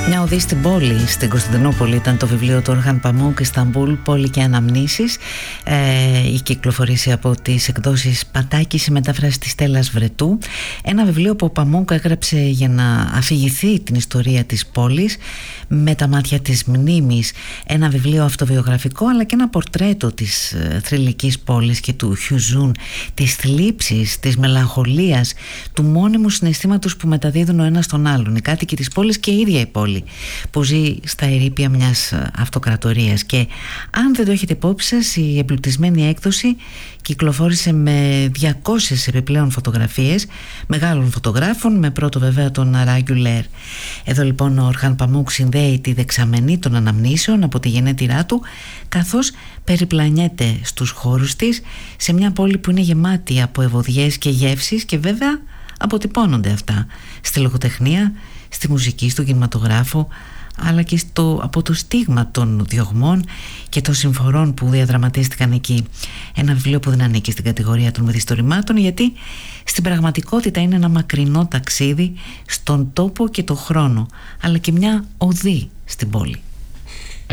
Μια οδή στην πόλη, στην Κωνσταντινούπολη, ήταν το βιβλίο του Ορχάν Παμούκ, Ισταμπούλ, πόλη και αναμνήσεις. Είχε κυκλοφορήσει από τις εκδόσεις Πατάκης, η μετάφραση της Στέλλας Βρετού. Ένα βιβλίο που ο Παμούκ έγραψε για να αφηγηθεί την ιστορία της πόλης με τα μάτια της μνήμης. Ένα βιβλίο αυτοβιογραφικό, αλλά και ένα πορτρέτο της θρυλικής πόλης και του Χιουζούν, της θλίψης, της μελαγχολίας, του μόνιμου συναισθήματος που μεταδίδουν ο ένας τον άλλον, οι κάτοικοι της πόλης και η ίδια η πόλη που ζει στα ερείπια μιας αυτοκρατορίας. Και αν δεν το έχετε υπόψη σας, η εμπλουτισμένη έκδοση κυκλοφόρησε με 200 επιπλέον φωτογραφίες μεγάλων φωτογράφων, με πρώτο βέβαια τον Ράγιουλερ. Εδώ λοιπόν ο Ορχάν Παμούκ συνδέει τη δεξαμενή των αναμνήσεων από τη γενέτειρά του, καθώς περιπλανιέται στους χώρους της σε μια πόλη που είναι γεμάτη από ευωδιές και γεύσεις, και βέβαια αποτυπώνονται αυτά στη λογοτεχνία, στη μουσική, στον κινηματογράφο, αλλά και από το στίγμα των διωγμών και των συμφορών που διαδραματίστηκαν εκεί. Ένα βιβλίο που δεν ανήκει στην κατηγορία των μυθιστορημάτων, γιατί στην πραγματικότητα είναι ένα μακρινό ταξίδι στον τόπο και το χρόνο, αλλά και μια οδή στην πόλη.